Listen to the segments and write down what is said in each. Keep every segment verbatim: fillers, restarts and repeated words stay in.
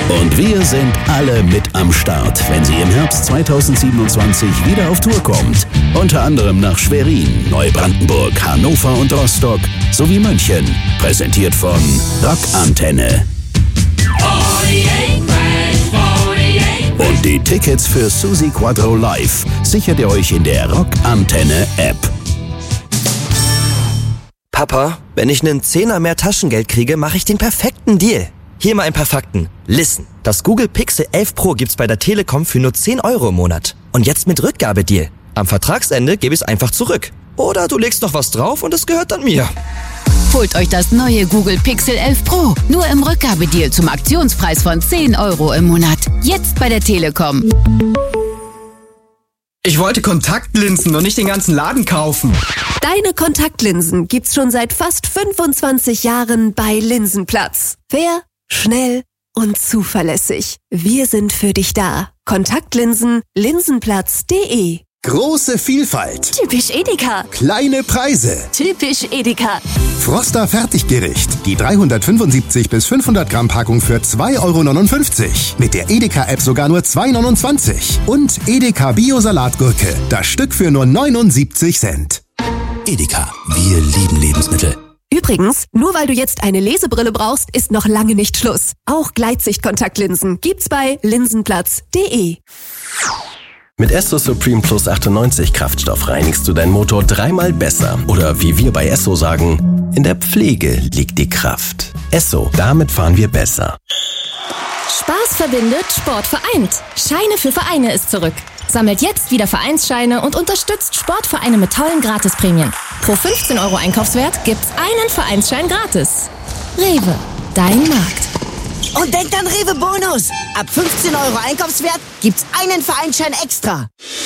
Und wir sind alle mit am Start, wenn sie im Herbst zweitausendsiebenundzwanzig wieder auf Tour kommt. Unter anderem nach Schwerin, Neubrandenburg, Hannover und Rostock sowie München. Präsentiert von Rockantenne. Und die Tickets für Susi Quadro Live sichert ihr euch in der Rockantenne-App. Papa, wenn ich einen Zehner mehr Taschengeld kriege, mache ich den perfekten Deal. Hier mal ein paar Fakten. Listen, das Google Pixel elf Pro gibt's bei der Telekom für nur zehn Euro im Monat. Und jetzt mit Rückgabedeal. Am Vertragsende gebe ich es einfach zurück. Oder du legst noch was drauf und es gehört dann mir. Holt euch das neue Google Pixel elf Pro. Nur im Rückgabedeal zum Aktionspreis von zehn Euro im Monat. Jetzt bei der Telekom. Ich wollte Kontaktlinsen und nicht den ganzen Laden kaufen. Deine Kontaktlinsen gibt's schon seit fast fünfundzwanzig Jahren bei Linsenplatz. Fair, schnell und zuverlässig. Wir sind für dich da. Kontaktlinsen, linsenplatz punkt de. Große Vielfalt. Typisch Edeka. Kleine Preise. Typisch Edeka. Froster Fertiggericht. Die dreihundertfünfundsiebzig bis fünfhundert Gramm Packung für zwei Euro neunundfünfzig. Mit der Edeka-App sogar nur zwei Euro neunundzwanzig. Und Edeka Bio-Salatgurke. Das Stück für nur neunundsiebzig Cent. Edeka, wir lieben Lebensmittel. Übrigens, nur weil du jetzt eine Lesebrille brauchst, ist noch lange nicht Schluss. Auch Gleitsicht-Kontaktlinsen gibt's bei linsenplatz punkt de. Mit Esso Supreme Plus achtundneunzig Kraftstoff reinigst du deinen Motor dreimal besser. Oder wie wir bei Esso sagen, in der Pflege liegt die Kraft. Esso, damit fahren wir besser. Spaß verbindet, Sport vereint. Scheine für Vereine ist zurück. Sammelt jetzt wieder Vereinsscheine und unterstützt Sportvereine mit tollen Gratisprämien. Pro fünfzehn Euro Einkaufswert gibt's einen Vereinsschein gratis. Rewe, dein Markt. Und denkt an Rewe Bonus. Ab fünfzehn Euro Einkaufswert gibt's einen Vereinsschein extra.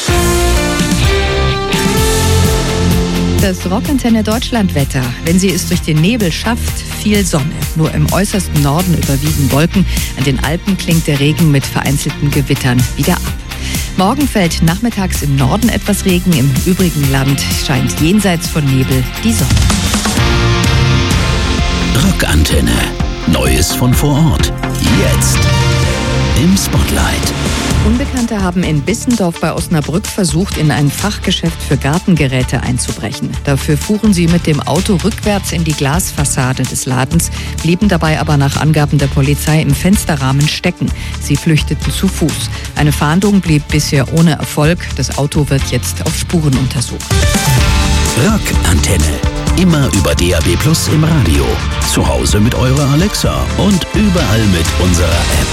Das Rockantenne Deutschlandwetter. Wenn sie es durch den Nebel schafft, viel Sonne. Nur im äußersten Norden überwiegen Wolken. An den Alpen klingt der Regen mit vereinzelten Gewittern wieder ab. Morgen fällt nachmittags im Norden etwas Regen. Im übrigen Land scheint jenseits von Nebel die Sonne. Rockantenne. Neues von vor Ort. Jetzt im Spotlight. Unbekannte haben in Bissendorf bei Osnabrück versucht, in ein Fachgeschäft für Gartengeräte einzubrechen. Dafür fuhren sie mit dem Auto rückwärts in die Glasfassade des Ladens, blieben dabei aber nach Angaben der Polizei im Fensterrahmen stecken. Sie flüchteten zu Fuß. Eine Fahndung blieb bisher ohne Erfolg. Das Auto wird jetzt auf Spuren untersucht. Rockantenne. Immer über D A B Plus im Radio. Zu Hause mit eurer Alexa und überall mit unserer App.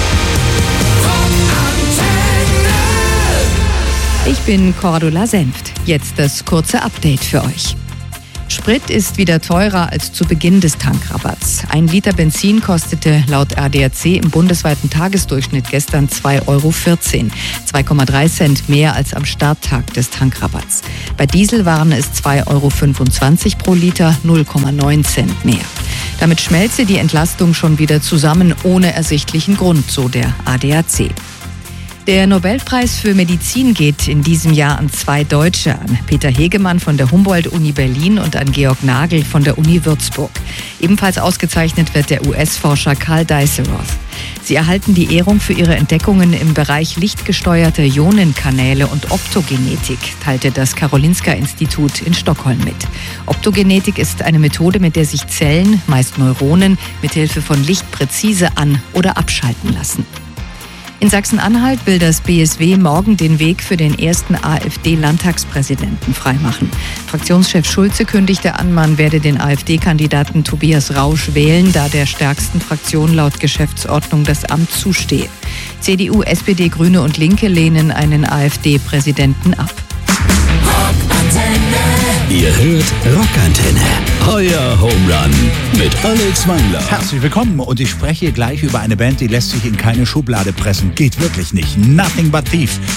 Ich bin Cordula Senft. Jetzt das kurze Update für euch. Sprit ist wieder teurer als zu Beginn des Tankrabatts. Ein Liter Benzin kostete laut A D A C im bundesweiten Tagesdurchschnitt gestern zwei Euro vierzehn, zwei Komma drei Cent mehr als am Starttag des Tankrabatts. Bei Diesel waren es zwei Euro fünfundzwanzig pro Liter, null Komma neun Cent mehr. Damit schmelze die Entlastung schon wieder zusammen, ohne ersichtlichen Grund, so der A D A C. Der Nobelpreis für Medizin geht in diesem Jahr an zwei Deutsche, an Peter Hegemann von der Humboldt-Uni Berlin und an Georg Nagel von der Uni Würzburg. Ebenfalls ausgezeichnet wird der U S-Forscher Karl Dijsselroth. Sie erhalten die Ehrung für ihre Entdeckungen im Bereich lichtgesteuerte Ionenkanäle und Optogenetik, teilte das Karolinska-Institut in Stockholm mit. Optogenetik ist eine Methode, mit der sich Zellen, meist Neuronen, mithilfe von Licht präzise an- oder abschalten lassen. In Sachsen-Anhalt will das B S W morgen den Weg für den ersten AfD-Landtagspräsidenten freimachen. Fraktionschef Schulze kündigte an, man werde den AfD-Kandidaten Tobias Rausch wählen, da der stärksten Fraktion laut Geschäftsordnung das Amt zustehe. C D U, S P D, Grüne und Linke lehnen einen AfD-Präsidenten ab. Ihr hört Rockantenne, euer Home Run mit Alex Wangler. Herzlich willkommen und ich spreche gleich über eine Band, die lässt sich in keine Schublade pressen. Geht wirklich nicht. Nothing But Thief